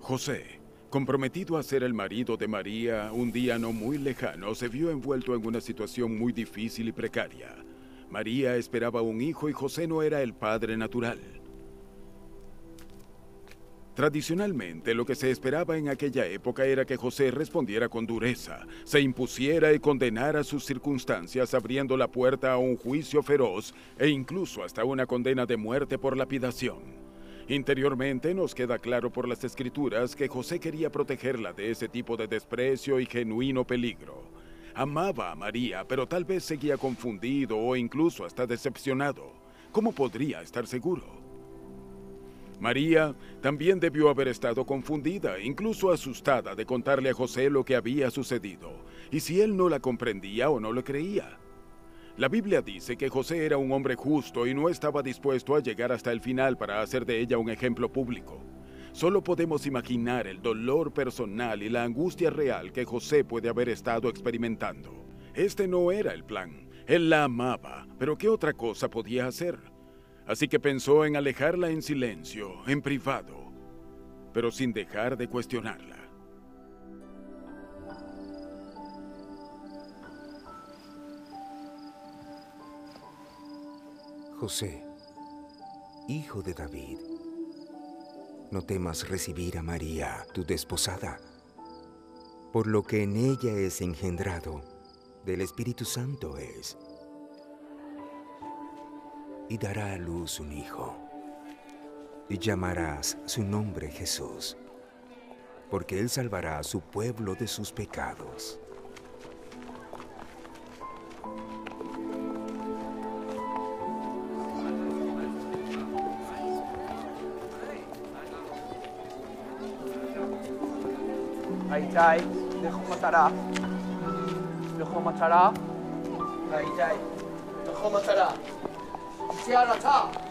José, comprometido a ser el marido de María, un día no muy lejano, se vio envuelto en una situación muy difícil y precaria. María esperaba un hijo y José no era el padre natural. Tradicionalmente, lo que se esperaba en aquella época era que José respondiera con dureza, se impusiera y condenara sus circunstancias, abriendo la puerta a un juicio feroz e incluso hasta una condena de muerte por lapidación. Interiormente nos queda claro por las Escrituras que José quería protegerla de ese tipo de desprecio y genuino peligro. Amaba a María, pero tal vez seguía confundido o incluso hasta decepcionado. ¿Cómo podría estar seguro? María también debió haber estado confundida, incluso asustada de contarle a José lo que había sucedido, y si él no la comprendía o no lo creía. La Biblia dice que José era un hombre justo y no estaba dispuesto a llegar hasta el final para hacer de ella un ejemplo público. Solo podemos imaginar el dolor personal y la angustia real que José puede haber estado experimentando. Este no era el plan. Él la amaba, pero ¿qué otra cosa podía hacer? Así que pensó en alejarla en silencio, en privado, pero sin dejar de cuestionarla. José, hijo de David, no temas recibir a María, tu desposada, por lo que en ella es engendrado, del Espíritu Santo es, y dará a luz un hijo, y llamarás su nombre Jesús, porque él salvará a su pueblo de sus pecados. Aitai, Nehumatara, Nehumatara, Aitai, Nehumatara, Tiarata.